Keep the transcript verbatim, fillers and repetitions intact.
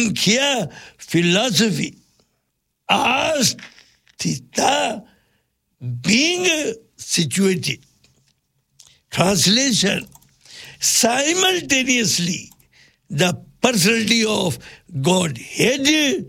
Sankhya philosophy. Asthita, being situated. Translation: simultaneously, the personality of Godhead